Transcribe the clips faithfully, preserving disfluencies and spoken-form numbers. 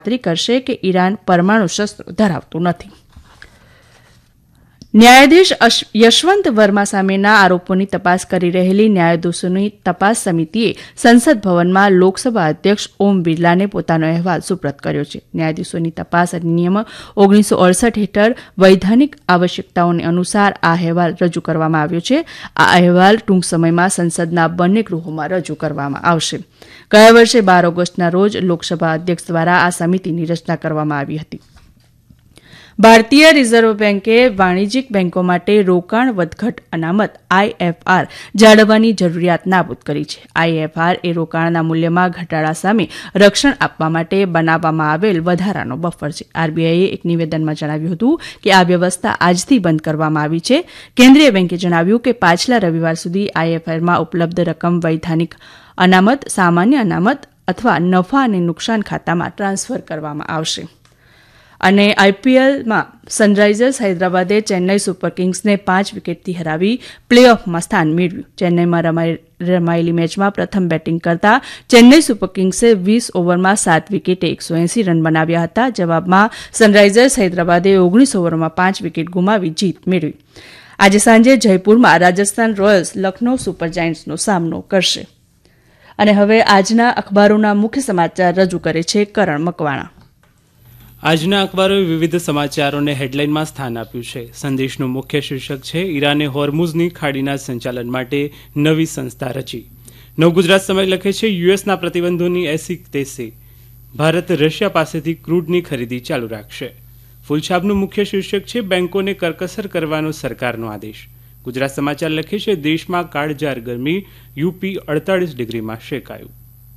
ખાતરી કરશે કે ઈરાન પરમાણુ શસ્ત્રો ધરાવતું નથી. ન્યાયાધીશ યશવંત વર્મા સામેના આરોપોની તપાસ કરી રહેલી ન્યાયાધીશોની તપાસ સમિતિએ સંસદ ભવનમાં લોકસભા અધ્યક્ષ ઓમ બિરલાને પોતાનો અહેવાલ સુપ્રત કર્યો છે. ન્યાયાધીશોની તપાસ અધિનિયમ ઓગણીસો અડસઠ હેઠળ વૈધાનિક આવશ્યકતાઓને અનુસાર આ અહેવાલ રજૂ કરવામાં આવ્યો છે. આ અહેવાલ ટૂંક સમયમાં સંસદના બંને ગૃહોમાં રજૂ કરવામાં આવશે. ગયા વર્ષે બાર ઓગસ્ટના રોજ લોકસભા અધ્યક્ષ દ્વારા આ સમિતિની રચના કરવામાં આવી હતી. ભારતીય રિઝર્વ બેન્કે વાણિજ્યિક બેન્કો માટે રોકાણ વધઘટ અનામત આઈએફઆર જાળવવાની જરૂરિયાત નાબૂદ કરી છે. આઈએફઆર એ રોકાણના મૂલ્યમાં ઘટાડા સામે રક્ષણ આપવા માટે બનાવવામાં આવેલ વધારાનો બફર છે. આરબીઆઈએ એક નિવેદનમાં જણાવ્યું હતું કે આ વ્યવસ્થા આજથી બંધ કરવામાં આવી છે. કેન્દ્રીય બેન્કે જણાવ્યું કે પાછલા રવિવાર સુધી આઈએફઆરમાં ઉપલબ્ધ રકમ વૈધાનિક અનામત, સામાન્ય અનામત અથવા નફા અને નુકસાન ખાતામાં ટ્રાન્સફર કરવામાં આવશે. અને આઈપીએલમાં સનરાઇઝર્સ હૈદરાબાદે ચેન્નઈ સુપર કિંગ્સને પાંચ વિકેટથી હરાવી પ્લે ઓફમાં સ્થાન મેળવ્યું. ચેન્નઈમાં રમાયેલી મેચમાં પ્રથમ બેટિંગ કરતા ચેન્નઈ સુપર કિંગ્સે વીસ ઓવરમાં સાત વિકેટે એકસો એંસી રન બનાવ્યા હતા. જવાબમાં સનરાઇઝર્સ હૈદરાબાદે ઓગણીસ ઓવરમાં પાંચ વિકેટ ગુમાવી જીત મેળવી. આજે સાંજે જયપુરમાં રાજસ્થાન રોયલ્સ લખનૌ સુપર જાયન્ટ્સનો સામનો કરશે. અને હવે આજના અખબારોના મુખ્ય સમાચાર રજૂ કરે છે કરણ મકવાણા. આજના અખબારોએ વિવિધ સમાચારોને હેડલાઇનમાં સ્થાન આપ્યું છે. સંદેશનું મુખ્ય શીર્ષક છે ઇરાને હોર્મુઝની ખાડીના સંચાલન માટે નવી સંસ્થા રચી. નવ ગુજરાત સમય લખે છે યુએસના પ્રતિબંધોની એસી તેસી. ભારત રશિયા પાસેથી ક્રૂડની ખરીદી ચાલુ રાખશે. ફૂલછાપનું મુખ્ય શીર્ષક છે બેન્કોને કરકસર કરવાનો સરકારનો આદેશ. ગુજરાત સમાચાર લખે છે દેશમાં કાળઝાળ ગરમી, યુપી અડતાલીસ ડિગ્રીમાં શેકાયું.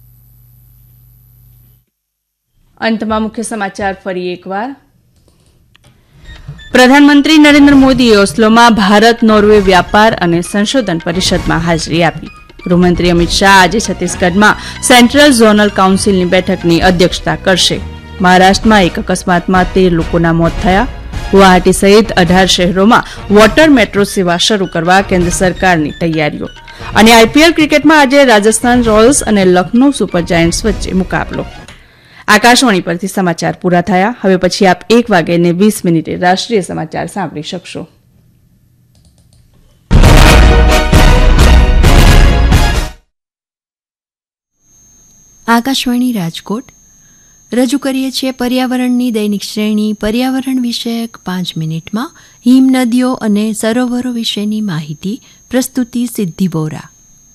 અંતમાં મુખ્ય સમાચાર ફરી એકવાર. પ્રધાનમંત્રી નરેન્દ્ર મોદીએ ઓસ્લોમાં ભારત નોર્વે વ્યાપાર અને સંશોધન પરિષદમાં હાજરી આપી. ગૃહમંત્રી અમિત શાહ આજે છત્તીસગઢમાં સેન્ટ્રલ ઝોનલ કાઉન્સિલની બેઠકની અધ્યક્ષતા કરશે. મહારાષ્ટ્રમાં એક અકસ્માતમાં તેર લોકોના મોત થયા. ગુવાહાટી સહિત અઢાર શહેરોમાં વોટર મેટ્રો સેવા શરૂ કરવા કેન્દ્ર સરકારની તૈયારીઓ. અને આઈપીએલ ક્રિકેટમાં આજે રાજસ્થાન રોયલ્સ અને લખનૌ સુપર જાયન્ટ્સ વચ્ચે મુકાબલો. આકાશવાણી પરથી સમાચાર પૂરા થયા. હવે પછી આપ એક વાગે ને વીસ મિનિટે રાષ્ટ્રીય સમાચાર સાંભળી શકશો. આકાશવાણી રાજકોટ રજૂ કરીએ છીએ પર્યાવરણની દૈનિક શ્રેણી પર્યાવરણ વિષયક પાંચ મિનિટમાં હિમ નદીઓ અને સરોવરો વિશેની માહિતી. પ્રસ્તુતિ સિદ્ધિ બોરા.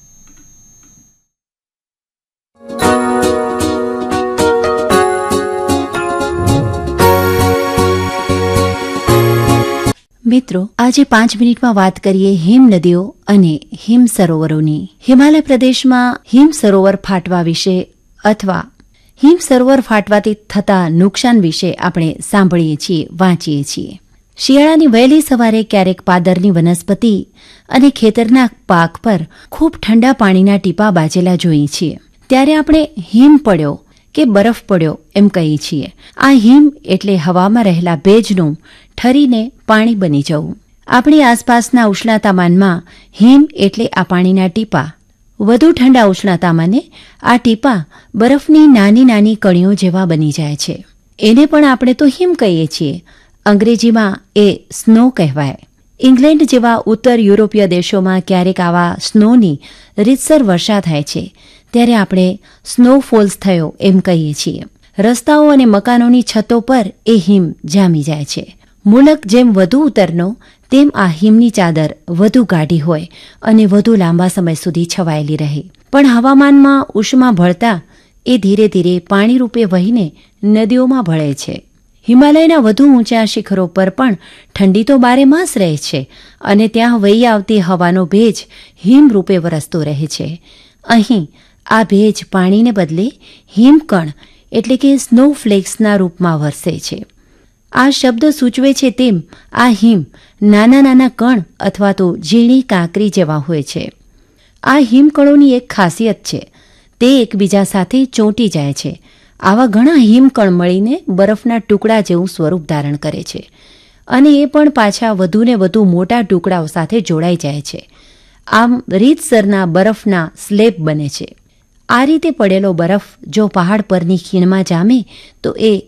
મિત્રો, આજે પાંચ મિનિટમાં વાત કરીએ હિમ નદીઓ અને હિમ સરોવરોની. હિમાલય પ્રદેશમાં હિમ સરોવર ફાટવા વિશે અથવા હિમ સરોવર ફાટવાથી થતા નુકસાન વિશે આપણે સાંભળીએ છીએ, વાંચીએ છીએ. શિયાળાની વહેલી સવારે ક્યારેક પાદરની વનસ્પતિ અને ખેતરના પાક પર ખૂબ ઠંડા પાણીના ટીપા બાજેલા જોઈએ છીએ. ત્યારે આપણે હિમ પડ્યો કે બરફ પડ્યો એમ કહીએ છીએ. આ હિમ એટલે હવામાં રહેલા ભેજનું ઠરીને પાણી બની જવું. આપણી આસપાસના ઉષ્ણતામાનમાં હિમ એટલે આ પાણીના ટીપા. વધુ ઠંડા ઉષ્ણતામાને આ ટીપા બરફની નાની નાની કણીઓ જેવા બની જાય છે. એને પણ આપણે તો હિમ કહીએ છીએ. અંગ્રેજીમાં એ સ્નો કહેવાય. ઇંગ્લેન્ડ જેવા ઉત્તર યુરોપીય દેશોમાં ક્યારેક આવા સ્નોની રીતસર વર્ષા થાય છે ત્યારે આપણે સ્નોફોલ્સ થયો એમ કહીએ છીએ. રસ્તાઓ અને મકાનોની છતો પર એ હિમ જામી જાય છે. મુલક જેમ વધુ ઉત્તરનો તેમ આ હિમની ચાદર વધુ ગાઢી હોય અને વધુ લાંબા સમય સુધી છવાયેલી રહે. પણ હવામાનમાં ઉષ્મા ભળતા એ ધીરે ધીરે પાણી રૂપે વહીને નદીઓમાં ભળે છે. હિમાલયના વધુ ઊંચા શિખરો પર પણ ઠંડી તો બારે માસ રહે છે અને ત્યાં વહી આવતી હવાનો ભેજ હિમ રૂપે વરસતો રહે છે. અહીં આ ભેજ પાણીને બદલે હિમકણ એટલે કે સ્નોફ્લેક્સના રૂપમાં વરસે છે. આ શબ્દ સૂચવે છે તેમ આ હિમ નાના નાના કણ અથવા તો ઝીણી કાંકરી જેવા હોય છે. આ હિમકણોની એક ખાસિયત છે, તે એકબીજા સાથે ચોંટી જાય છે. આવા ઘણા હિમકણ મળીને બરફના ટુકડા જેવું સ્વરૂપ ધારણ કરે છે અને એ પણ પાછા વધુને વધુ મોટા ટુકડાઓ સાથે જોડાઈ જાય છે. આમ રીતસરના બરફના સ્લેબ બને છે. આ રીતે પડેલો બરફ જો પહાડ પરની ખીણમાં જામે તો એ